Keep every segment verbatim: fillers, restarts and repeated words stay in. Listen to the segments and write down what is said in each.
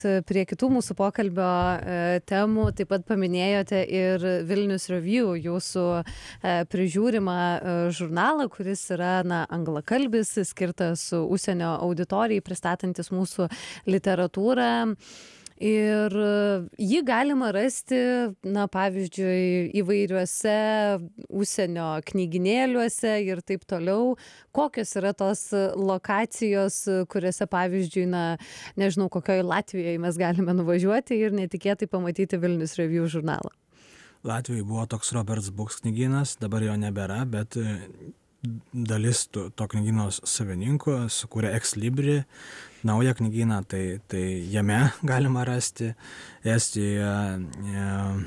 Prie kitų mūsų pokalbio temų taip pat paminėjote ir Vilnius Review, jūsų prižiūrimą žurnalą, kuris yra na, anglakalbis, skirtas užsienio auditorijai, pristatantis mūsų literatūrą. Ir jį galima rasti, na, pavyzdžiui, įvairiuose užsienio knyginėliuose ir taip toliau. Kokios yra tos lokacijos, kuriuose, pavyzdžiui, na, nežinau, kokioje Latvijoje mes galime nuvažiuoti ir netikėtai pamatyti Vilnius Review žurnalą? Latvijoje buvo toks Roberts Books knygynas, dabar jo nebėra, bet dalis to, to knygyno savininkų sukūrė Ex Libri naują knygyną, tai, tai jame galima rasti. Estijoje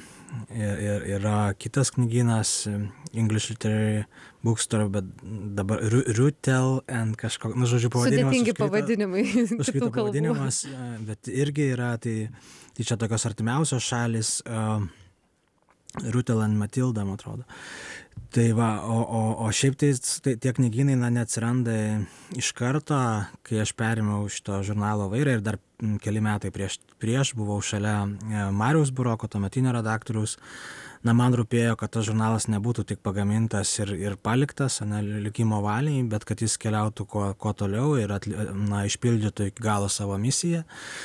ir yra kitas knygynas English Literary Bookstore, bet dabar Rutel and kažkoks, nu, žodžiu, pavadinimas. Sudėtingi pavadinimai kitų kalbų. Bet irgi yra, tai, tai čia tokios artimiausios šalis, uh, Rutel and Matilda, man atrodo. Tai va, o, o, o šiaip tai, tai tie knygynai na, neatsiranda iš karto, kai aš perėmiau šito žurnalo vairą ir dar keli metai prieš, prieš buvau šalia Mariaus Buroko, tuometinio redaktoriaus. Na, man rūpėjo, kad tas žurnalas nebūtų tik pagamintas ir, ir paliktas, ne, likimo valiai, bet kad jis keliautų kuo, kuo toliau ir atli, na, išpildytų iki galo savo misiją.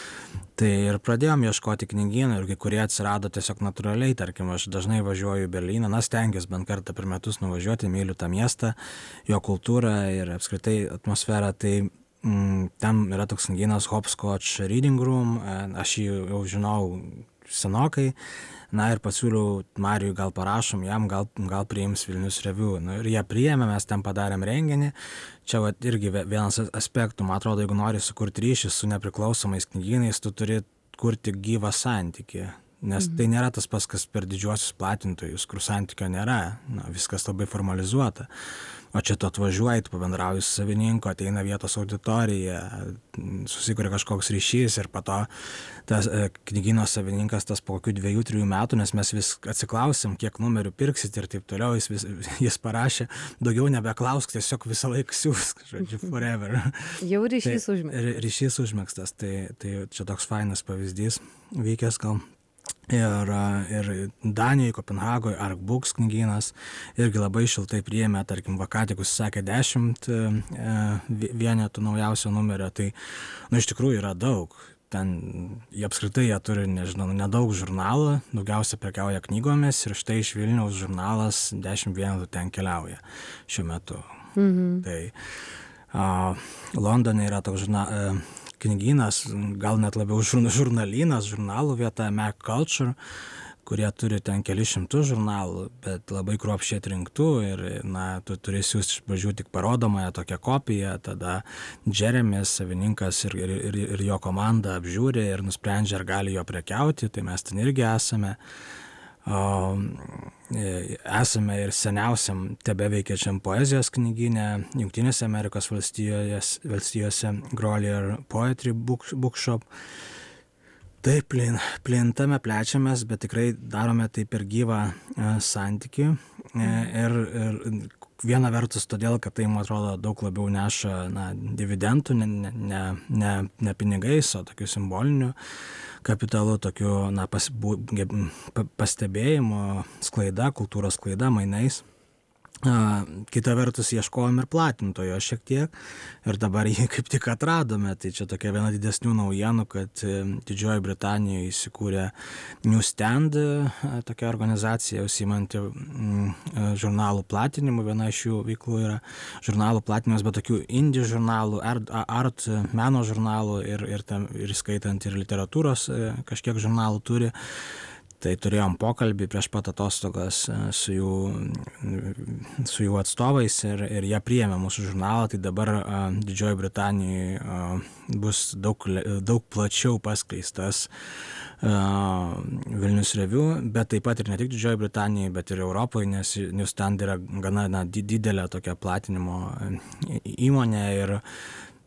Tai ir pradėjom ieškoti knygynų ir kai kurie atsirado tiesiog natūraliai, tarkim, aš dažnai važiuoju į Berlyną, na, stengiuosi bent kartą per metus nuvažiuoti, myliu tą miestą, jo kultūrą ir apskritai atmosferą, tai mm, ten yra toks knygynas Hopscotch Reading Room, aš jį jau žinau senokai, na ir pasiūliau Marijui, gal parašom jam, gal, gal priims Vilnius Review. Nu, ir jie priėmė, mes ten padarėm renginį. Čia va, irgi vienas aspektų, man atrodo, jeigu nori sukurti ryšį su nepriklausomais knygynais, tu turi kurti gyvą santykį. Nes tai nėra tas pats, kas per didžiuosius platintojus, kur santykio nėra, na, viskas labai formalizuota. O čia tu atvažiuoji, tu pabendrauji su savininku, ateina vietos auditorija, susikuria kažkoks ryšys ir po to tas e, knygyno savininkas tas po kokių dviejų, trijų metų, nes mes vis atsiklausim, kiek numerių pirksit ir taip toliau, jis, vis, jis parašė, daugiau nebeklausk, tiesiog visą laiką siūsk, žodžiu, forever. Jau ryšys tai, užmėgstas. Ryšys užmėgstas, tai, tai čia toks fainas pavyzdys vykęs gal. Ir, ir Danijoje, Kopenhagoje, Ark Books knygynas irgi labai šiltai priėmė, tarkim, va ką tik užsakė dešimt e, vienetų naujausio numerio, tai, nu, iš tikrųjų yra daug. Ten, jie apskritai, jie turi, nežinau, nedaug žurnalų, daugiausia prekiauja knygomis ir štai iš Vilniaus žurnalas dešimt vienetų ten keliauja šiuo metu. Mhm. Tai a, Londone yra toks žurnalas, knygynas, gal net labiau žurnalynas, žurnalų vieta, Mac Culture, kurie turi ten kelius šimtus žurnalų, bet labai kruopščiai atrinktų ir, na, tu turi siūsti iš pradžių tik parodomąją tokią kopiją, tada Jeremis, savininkas ir, ir, ir, ir jo komanda apžiūri ir nusprendžia, ar gali jo prekiauti, tai mes ten irgi esame. O, esame ir seniausiam tebeveikiančiam poezijos knygyne Jungtinėse Amerikos valstijose, valstijose Grolier Poetry Book, Bookshop. Taip, plin, plintame, plečiamės, bet tikrai darome tai per gyvą e, santykį e, ir, ir viena vertus todėl, kad tai, man atrodo, daug labiau neša na, dividendų, ne, ne, ne, ne pinigais, o tokiu simboliniu kapitalu, tokiu na, pas, bu, pastebėjimo sklaida, kultūros sklaida, mainais. A, kita vertus ieškojom ir platintojo šiek tiek ir dabar jį kaip tik atradome. Tai čia tokia viena didesnių naujienų, kad Didžioji Britanijoje įsikūrė Newsstand, tokia organizacija užsiimanti žurnalų platinimu. Viena iš jų veiklų yra žurnalų platinimas, bet tokių indie žurnalų, art, art meno žurnalų ir, ir, tam, ir skaitant ir literatūros kažkiek žurnalų turi. Tai turėjom pokalbį prieš pat atostogas su jų, su jų atstovais ir, ir jie priėmė mūsų žurnalą, tai dabar a, Didžioji Britanijoje a, bus daug, daug plačiau paskleistas a, Vilnius Review, bet taip pat ir ne tik Didžioji Britanijoje, bet ir Europoje, nes Newsstand yra gana na, didelė tokia platinimo įmonė ir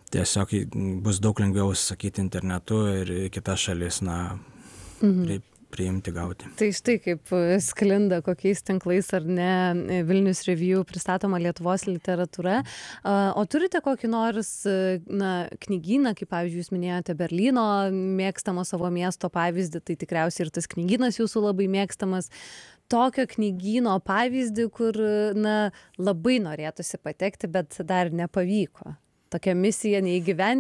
tiesiog bus daug lengviau sakyti internetu ir kitas šalis, na, mhm. priimti, gauti. Tai štai kaip sklinda kokiais tinklais ar ne Vilnius Review pristatoma Lietuvos literatūra. O turite kokį nors na, knygyną, kaip pavyzdžiui, jūs minėjote Berlyno mėgstamo savo miesto pavyzdį, tai tikriausiai ir tas knygynas jūsų labai mėgstamas. Tokio knygyno pavyzdį, kur na, labai norėtųsi patekti, bet dar nepavyko. Tokia misija neįgyvendinta.